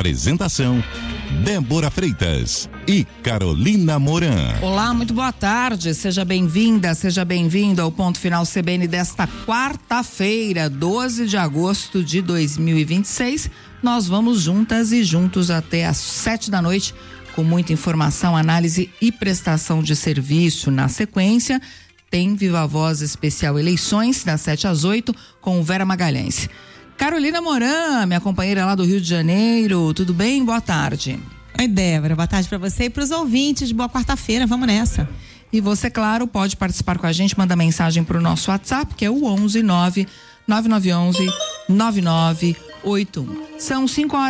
Apresentação: Débora Freitas e Carolina Moran. Olá, muito boa tarde. Seja bem-vinda, seja bem-vindo ao Ponto Final CBN desta quarta-feira, 12 de agosto de 2026. Nós vamos juntas e juntos até às 7 da noite com muita informação, análise e prestação de serviço. Na sequência, tem Viva Voz Especial Eleições, das 7 às 8, com Vera Magalhães. Carolina Moran, minha companheira lá do Rio de Janeiro, tudo bem? Boa tarde. Oi, Débora, boa tarde para você e para os ouvintes. Boa quarta-feira, vamos nessa. E você, claro, pode participar com a gente, manda mensagem para o nosso WhatsApp, que é o 11-99911-9981. São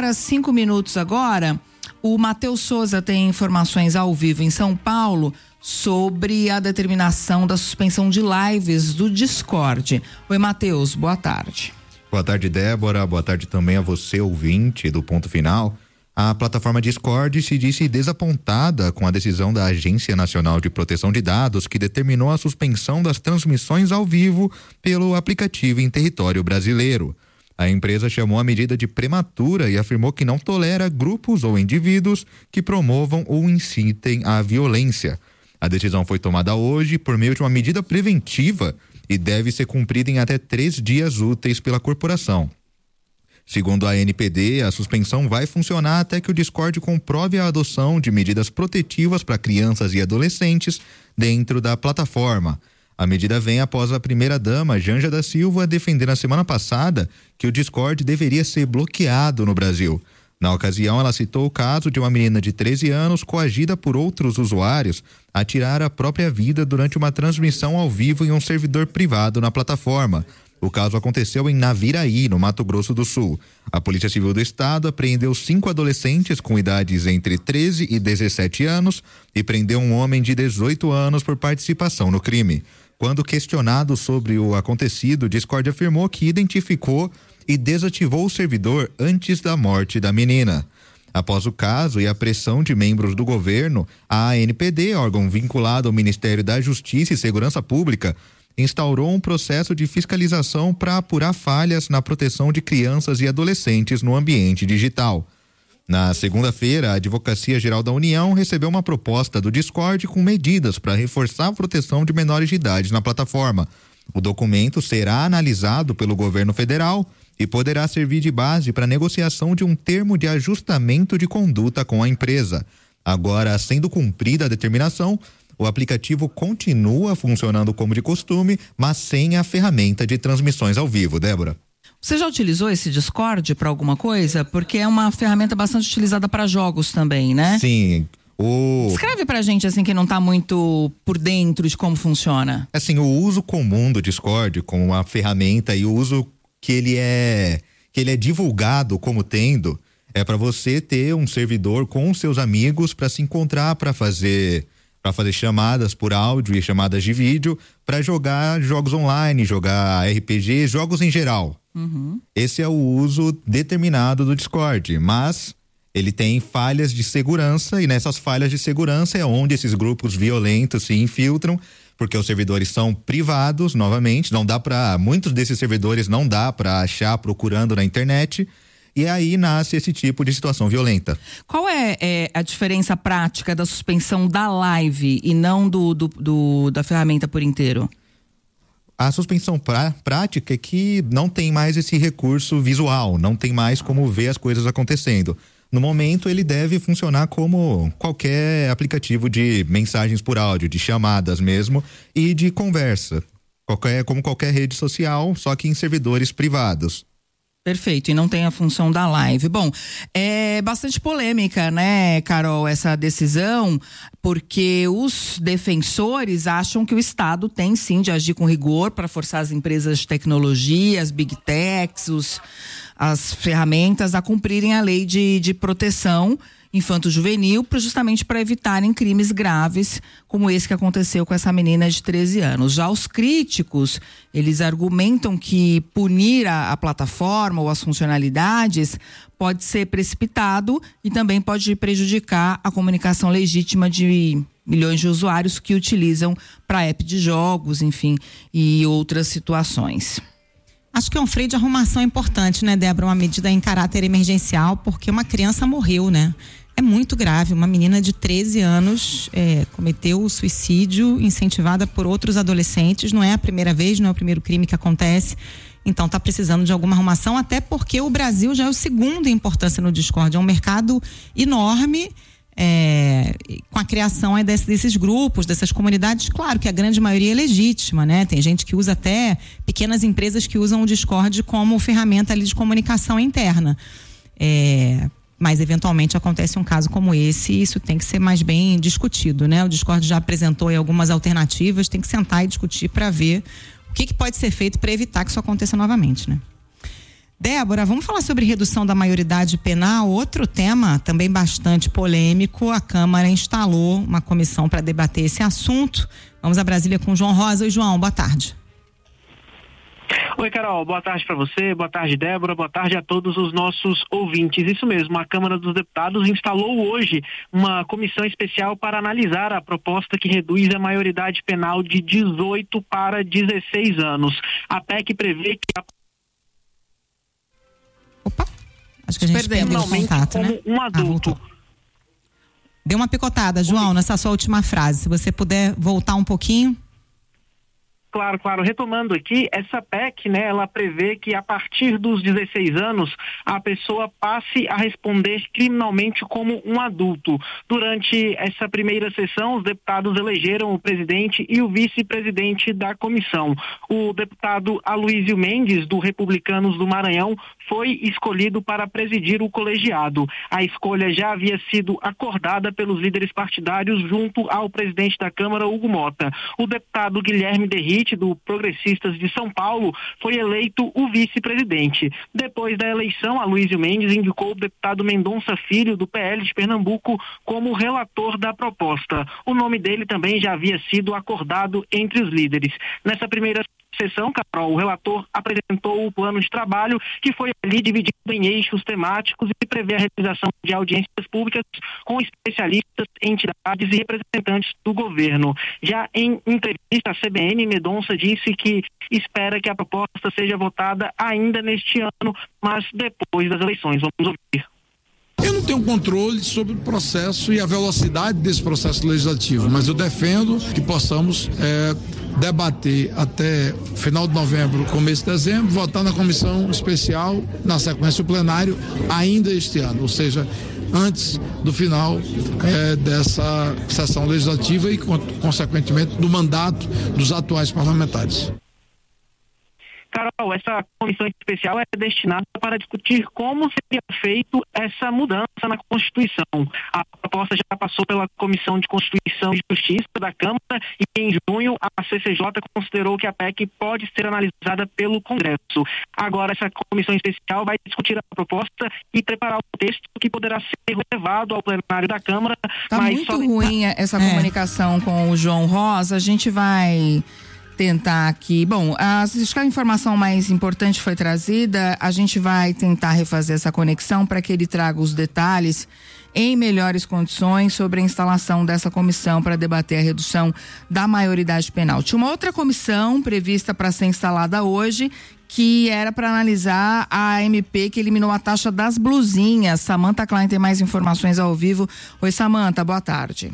5h05 agora. O Matheus Souza tem informações ao vivo em São Paulo sobre a determinação da suspensão de lives do Discord. Oi, Matheus, boa tarde. Boa tarde, Débora. Boa tarde também a você, ouvinte do Ponto Final. A plataforma Discord se disse desapontada com a decisão da Agência Nacional de Proteção de Dados, que determinou a suspensão das transmissões ao vivo pelo aplicativo em território brasileiro. A empresa chamou a medida de prematura e afirmou que não tolera grupos ou indivíduos que promovam ou incitem à violência. A decisão foi tomada hoje por meio de uma medida preventiva e deve ser cumprida em até 3 dias úteis pela corporação. Segundo a ANPD, a suspensão vai funcionar até que o Discord comprove a adoção de medidas protetivas para crianças e adolescentes dentro da plataforma. A medida vem após a primeira-dama, Janja da Silva, defender na semana passada que o Discord deveria ser bloqueado no Brasil. Na ocasião, ela citou o caso de uma menina de 13 anos coagida por outros usuários a tirar a própria vida durante uma transmissão ao vivo em um servidor privado na plataforma. O caso aconteceu em Naviraí, no Mato Grosso do Sul. A Polícia Civil do Estado apreendeu 5 adolescentes com idades entre 13 e 17 anos e prendeu um homem de 18 anos por participação no crime. Quando questionado sobre o acontecido, o Discord afirmou que identificou e desativou o servidor antes da morte da menina. Após o caso e a pressão de membros do governo, a ANPD, órgão vinculado ao Ministério da Justiça e Segurança Pública, instaurou um processo de fiscalização para apurar falhas na proteção de crianças e adolescentes no ambiente digital. Na segunda-feira, a Advocacia Geral da União recebeu uma proposta do Discord com medidas para reforçar a proteção de menores de idade na plataforma. O documento será analisado pelo governo federal e poderá servir de base para a negociação de um termo de ajustamento de conduta com a empresa. Agora, sendo cumprida a determinação, o aplicativo continua funcionando como de costume, mas sem a ferramenta de transmissões ao vivo. Débora. Você já utilizou esse Discord para alguma coisa? Porque é uma ferramenta bastante utilizada para jogos também, né? Sim. Descreve pra gente, assim, que não tá muito por dentro de como funciona. Assim, o uso comum do Discord como uma ferramenta e o uso que ele é divulgado como tendo é para você ter um servidor com seus amigos para se encontrar, para fazer chamadas por áudio e chamadas de vídeo, para jogar jogos online, jogar RPG, jogos em geral. Uhum. Esse é o uso determinado do Discord, mas ele tem falhas de segurança e nessas falhas de segurança é onde esses grupos violentos se infiltram, porque os servidores são privados, novamente, muitos desses servidores não dá para achar procurando na internet. E aí nasce esse tipo de situação violenta. Qual é a diferença prática da suspensão da live e não da ferramenta por inteiro? A suspensão prática é que não tem mais esse recurso visual, não tem mais como ver as coisas acontecendo. No momento, ele deve funcionar como qualquer aplicativo de mensagens por áudio, de chamadas mesmo e de conversa. Como qualquer rede social, só que em servidores privados. Perfeito, e não tem a função da live. Bom, é bastante polêmica, né, Carol, essa decisão, porque os defensores acham que o Estado tem sim de agir com rigor para forçar as empresas de tecnologia, as big techs, as ferramentas a cumprirem a lei de proteção infanto-juvenil, justamente para evitarem crimes graves como esse que aconteceu com essa menina de 13 anos. Já os críticos, eles argumentam que punir a plataforma ou as funcionalidades pode ser precipitado e também pode prejudicar a comunicação legítima de milhões de usuários que utilizam para app de jogos, enfim, e outras situações. Acho que é um freio de arrumação importante, né, Débora? Uma medida em caráter emergencial, porque uma criança morreu, né? É muito grave. Uma menina de 13 anos cometeu suicídio incentivada por outros adolescentes. Não é a primeira vez, não é o primeiro crime que acontece. Então está precisando de alguma arrumação, até porque o Brasil já é o segundo em importância no Discord. É um mercado enorme, com a criação desses grupos, dessas comunidades. Claro que a grande maioria é legítima, né? Tem gente que usa, até pequenas empresas que usam o Discord como ferramenta ali de comunicação interna. Mas eventualmente acontece um caso como esse e isso tem que ser mais bem discutido, né? O Discord já apresentou aí algumas alternativas, tem que sentar e discutir para ver o que pode ser feito para evitar que isso aconteça novamente, né? Débora, vamos falar sobre redução da maioridade penal, outro tema também bastante polêmico. A Câmara instalou uma comissão para debater esse assunto. Vamos a Brasília com o João Rosa. Oi, João, boa tarde. Oi, Carol, boa tarde para você, boa tarde, Débora, boa tarde a todos os nossos ouvintes. Isso mesmo, a Câmara dos Deputados instalou hoje uma comissão especial para analisar a proposta que reduz a maioridade penal de 18 para 16 anos. A PEC prevê que acho que a gente perdeu o contato, né? Um adulto. Deu uma picotada, João, nessa sua última frase. Se você puder voltar um pouquinho. Claro. Retomando aqui, essa PEC, né, ela prevê que a partir dos 16 anos a pessoa passe a responder criminalmente como um adulto. Durante essa primeira sessão, os deputados elegeram o presidente e o vice-presidente da comissão. O deputado Aloysio Mendes, do Republicanos do Maranhão, foi escolhido para presidir o colegiado. A escolha já havia sido acordada pelos líderes partidários junto ao presidente da Câmara, Hugo Mota. O deputado Guilherme Derrite, do Progressistas de São Paulo, foi eleito o vice-presidente. Depois da eleição, Aloysio Mendes indicou o deputado Mendonça Filho, do PL de Pernambuco, como relator da proposta. O nome dele também já havia sido acordado entre os líderes. Nessa primeira sessão, Carol, o relator apresentou o plano de trabalho, que foi ali dividido em eixos temáticos e prevê a realização de audiências públicas com especialistas, entidades e representantes do governo. Já em entrevista à CBN, Mendonça disse que espera que a proposta seja votada ainda neste ano, mas depois das eleições. Vamos ouvir. Eu não tenho controle sobre o processo e a velocidade desse processo legislativo, mas eu defendo que possamos debater até final de novembro, começo de dezembro, votar na comissão especial, na sequência o plenário, ainda este ano, ou seja, antes do final dessa sessão legislativa e, consequentemente, do mandato dos atuais parlamentares. Carol, essa comissão especial é destinada para discutir como seria feito essa mudança na Constituição. A proposta já passou pela Comissão de Constituição e Justiça da Câmara e em junho a CCJ considerou que a PEC pode ser analisada pelo Congresso. Agora essa comissão especial vai discutir a proposta e preparar o texto que poderá ser levado ao plenário da Câmara. Tá muito ruim essa comunicação com o João Rosa. A gente vai tentar aqui. Bom, acho que a informação mais importante foi trazida. A gente vai tentar refazer essa conexão para que ele traga os detalhes em melhores condições sobre a instalação dessa comissão para debater a redução da maioridade penal. Tinha uma outra comissão prevista para ser instalada hoje, que era para analisar a MP que eliminou a taxa das blusinhas. Samantha Klein tem mais informações ao vivo. Oi, Samantha, boa tarde.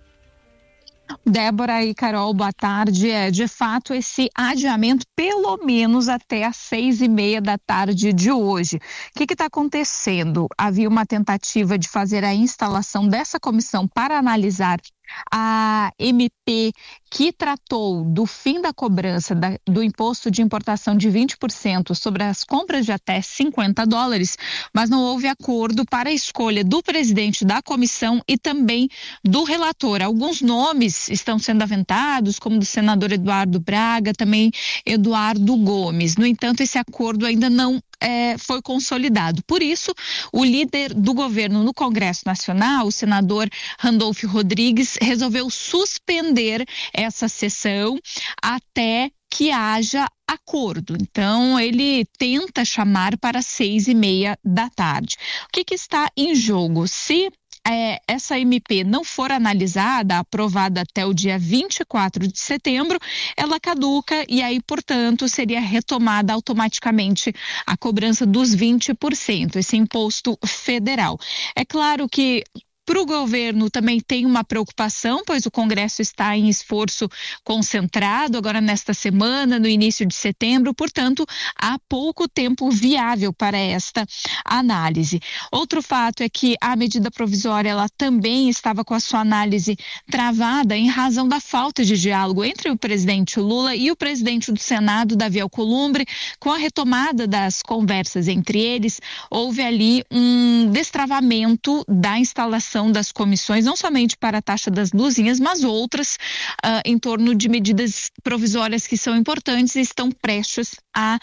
Débora e Carol, boa tarde. De fato esse adiamento pelo menos até às 6:30 da tarde de hoje. O que está acontecendo? Havia uma tentativa de fazer a instalação dessa comissão para analisar a MP que tratou do fim da cobrança do imposto de importação de 20% sobre as compras de até $50, mas não houve acordo para a escolha do presidente da comissão e também do relator. Alguns nomes estão sendo aventados, como do senador Eduardo Braga, também Eduardo Gomes. No entanto, esse acordo ainda não foi consolidado. Por isso, o líder do governo no Congresso Nacional, o senador Randolph Rodrigues, resolveu suspender essa sessão até que haja acordo. Então, ele tenta chamar para 6:30 da tarde. O que está em jogo? Se essa MP não for analisada, aprovada até o dia 24 de setembro, ela caduca e aí, portanto, seria retomada automaticamente a cobrança dos 20%, esse imposto federal. É claro que para o governo também tem uma preocupação, pois o Congresso está em esforço concentrado agora nesta semana, no início de setembro, portanto, há pouco tempo viável para esta análise. Outro fato é que a medida provisória ela também estava com a sua análise travada em razão da falta de diálogo entre o presidente Lula e o presidente do Senado, Davi Alcolumbre. Com a retomada das conversas entre eles, houve ali um destravamento da instalação das comissões, não somente para a taxa das luzinhas, mas outras em torno de medidas provisórias que são importantes e estão prestes a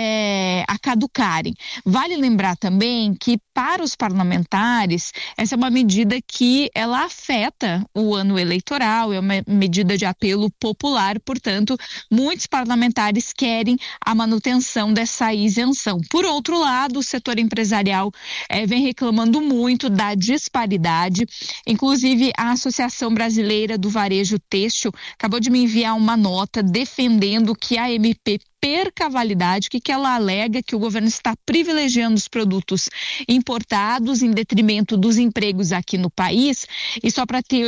caducarem. Vale lembrar também que para os parlamentares essa é uma medida que ela afeta o ano eleitoral, é uma medida de apelo popular, portanto, muitos parlamentares querem a manutenção dessa isenção. Por outro lado, o setor empresarial vem reclamando muito da disparidade. Inclusive, a Associação Brasileira do Varejo Têxtil acabou de me enviar uma nota defendendo que a MP perca a validade, que ela alega que o governo está privilegiando os produtos importados em detrimento dos empregos aqui no país. E só para ter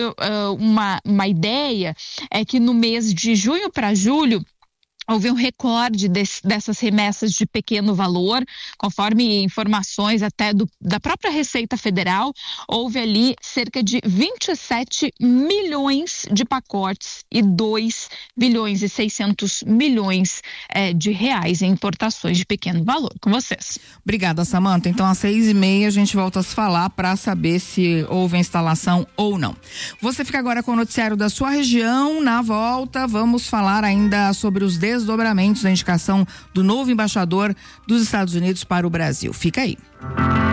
uma ideia, é que no mês de junho para julho, houve um recorde dessas remessas de pequeno valor, conforme informações até da própria Receita Federal, houve ali cerca de 27 milhões de pacotes e 2 bilhões e 600 milhões de reais em importações de pequeno valor. Com vocês. Obrigada, Samanta. Então, às 6h30 a gente volta a se falar para saber se houve a instalação ou não. Você fica agora com o noticiário da sua região. Na volta, vamos falar ainda sobre os desdobramentos da indicação do novo embaixador dos Estados Unidos para o Brasil. Fica aí.